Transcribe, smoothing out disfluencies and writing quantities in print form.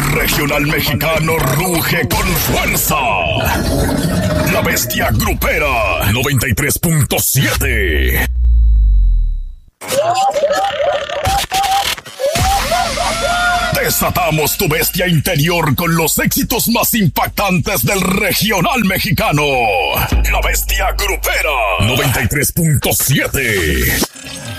regional mexicano ruge con fuerza. La Bestia Grupera 93.7. Desatamos tu bestia interior con los éxitos más impactantes del regional mexicano. La Bestia Grupera 93.7.